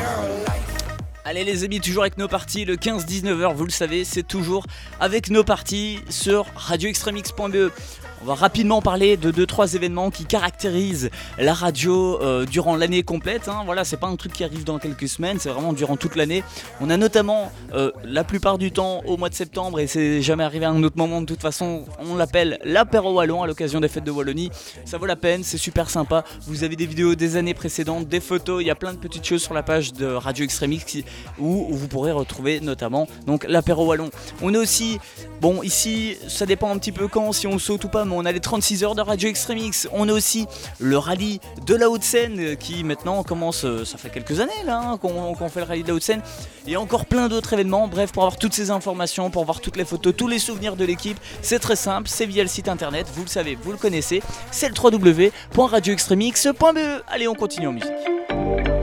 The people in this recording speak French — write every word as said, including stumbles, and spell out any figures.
Allez les amis, toujours avec nos parties, le quinze dix-neuf heures, vous le savez, c'est toujours avec nos parties sur radio extreme x point b e. On va rapidement parler de deux trois événements qui caractérisent la radio euh, durant l'année complète. Hein. Voilà, c'est pas un truc qui arrive dans quelques semaines, c'est vraiment durant toute l'année. On a notamment euh, la plupart du temps au mois de septembre, et c'est jamais arrivé à un autre moment de toute façon, on l'appelle l'apéro wallon à l'occasion des fêtes de Wallonie. Ça vaut la peine, c'est super sympa. Vous avez des vidéos des années précédentes, des photos, il y a plein de petites choses sur la page de Radio Extreme X où vous pourrez retrouver notamment donc l'apéro wallon. On est aussi, bon ici ça dépend un petit peu quand, si on saute ou pas, mais on a les trente-six heures de Radio Extreme X. On a aussi le rallye de la Haute-Seine qui maintenant commence, ça fait quelques années là hein, qu'on, qu'on fait le rallye de la Haute-Seine. Il y a encore plein d'autres événements. Bref, pour avoir toutes ces informations, pour voir toutes les photos, tous les souvenirs de l'équipe, c'est très simple, c'est via le site internet, vous le savez, vous le connaissez, c'est le w w w point radio extreme x point b e. Allez, on continue en musique.